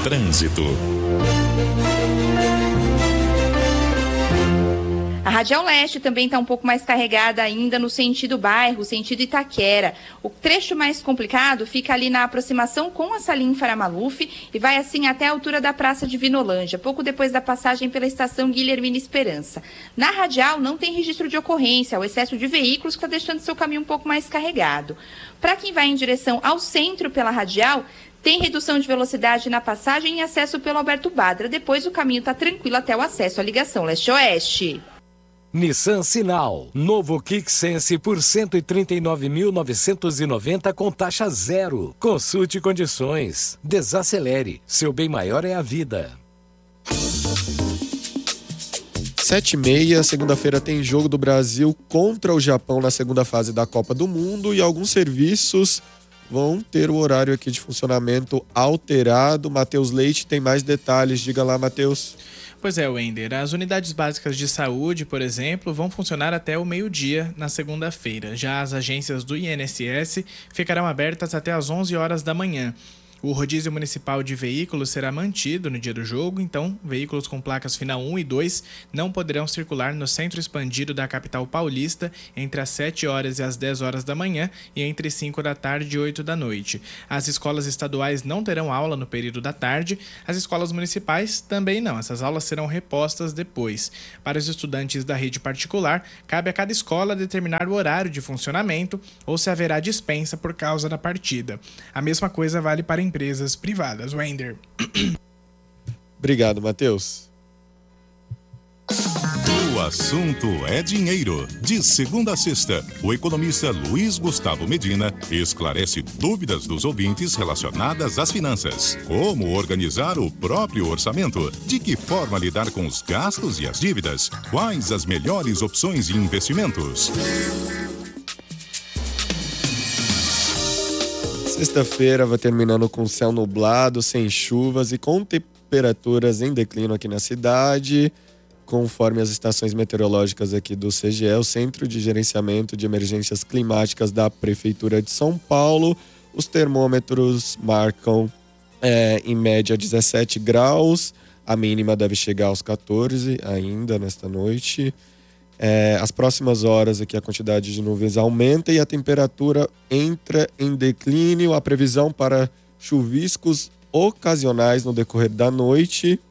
Trânsito. A Radial Leste também está um pouco mais carregada ainda no sentido bairro, sentido Itaquera. O trecho mais complicado fica ali na aproximação com a Salim Faramaluf e vai assim até a altura da Praça de Vinolândia, pouco depois da passagem pela estação Guilhermina Esperança. Na Radial não tem registro de ocorrência, o excesso de veículos que está deixando seu caminho um pouco mais carregado. Para quem vai em direção ao centro pela Radial, tem redução de velocidade na passagem e acesso pelo Alberto Badra. Depois o caminho está tranquilo até o acesso à ligação leste-oeste. Nissan Sinal, novo Kick Sense por R$ 139.990 com taxa zero. Consulte condições. Desacelere, seu bem maior é a vida. 7h30, segunda-feira tem jogo do Brasil contra o Japão na segunda fase da Copa do Mundo e alguns serviços vão ter o horário aqui de funcionamento alterado. Matheus Leite tem mais detalhes, diga lá, Matheus. Pois é, Wender, as unidades básicas de saúde, por exemplo, vão funcionar até o meio-dia na segunda-feira. Já as agências do INSS ficarão abertas até às 11 horas da manhã. O rodízio municipal de veículos será mantido no dia do jogo, então veículos com placas final 1 e 2 não poderão circular no centro expandido da capital paulista entre as 7 horas e as 10 horas da manhã e entre 5 da tarde e 8 da noite. As escolas estaduais não terão aula no período da tarde, as escolas municipais também não, essas aulas serão repostas depois. Para os estudantes da rede particular, cabe a cada escola determinar o horário de funcionamento ou se haverá dispensa por causa da partida. A mesma coisa vale para empresas privadas. Wender. Obrigado, Matheus. O assunto é dinheiro. De segunda a sexta, o economista Luiz Gustavo Medina esclarece dúvidas dos ouvintes relacionadas às finanças. Como organizar o próprio orçamento? De que forma lidar com os gastos e as dívidas? Quais as melhores opções de investimentos? Sexta-feira vai terminando com céu nublado, sem chuvas e com temperaturas em declínio aqui na cidade. Conforme as estações meteorológicas aqui do CGE, o Centro de Gerenciamento de Emergências Climáticas da Prefeitura de São Paulo, os termômetros marcam em média 17 graus, a mínima deve chegar aos 14 ainda nesta noite. As próximas horas aqui a quantidade de nuvens aumenta e a temperatura entra em declínio. A previsão para chuviscos ocasionais no decorrer da noite.